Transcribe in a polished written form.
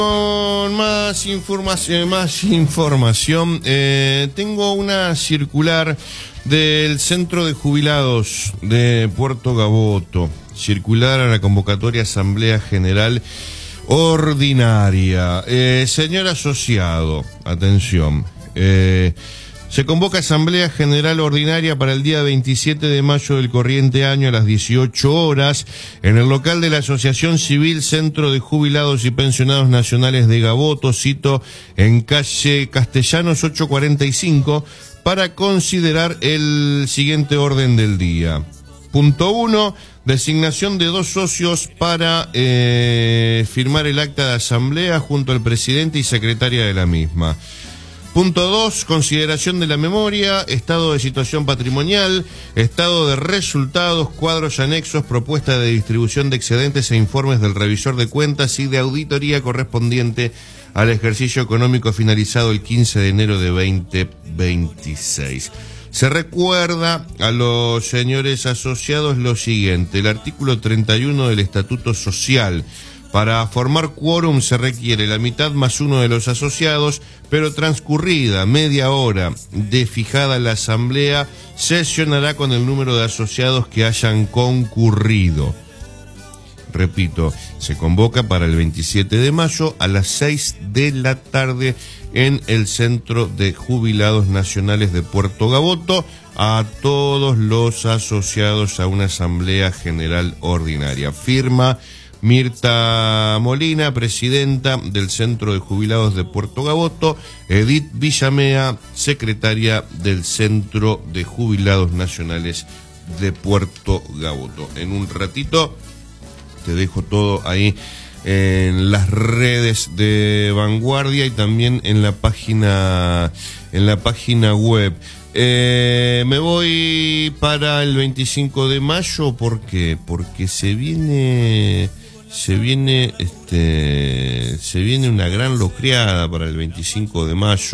Con más información, tengo una circular del Centro de Jubilados de Puerto Gaboto, circular a la convocatoria Asamblea General Ordinaria. Señor asociado, atención, se convoca Asamblea General Ordinaria para el día 27 de mayo del corriente año a las 18 horas en el local de la Asociación Civil Centro de Jubilados y Pensionados Nacionales de Gaboto, cito, en calle Castellanos 845, para considerar el siguiente orden del día. Punto 1. Designación de 2 socios para firmar el acta de asamblea junto al presidente y secretaria de la misma. Punto 2, consideración de la memoria, estado de situación patrimonial, estado de resultados, cuadros anexos, propuesta de distribución de excedentes e informes del revisor de cuentas y de auditoría correspondiente al ejercicio económico finalizado el 15 de enero de 2026. Se recuerda a los señores asociados lo siguiente: el artículo 31 del Estatuto Social. Para formar quórum se requiere la mitad más uno de los asociados, pero transcurrida media hora de fijada la asamblea, sesionará con el número de asociados que hayan concurrido. Repito, se convoca para el 27 de mayo a las 6 de la tarde en el Centro de Jubilados Nacionales de Puerto Gaboto, a todos los asociados a una Asamblea General Ordinaria. Firma Mirta Molina, presidenta del Centro de Jubilados de Puerto Gaboto. Edith Villamea, secretaria del Centro de Jubilados Nacionales de Puerto Gaboto. En un ratito te dejo todo ahí en las redes de Vanguardia y también en la página web. Me voy para el 25 de mayo, ¿por qué? Porque se viene una gran locreada para el 25 de mayo.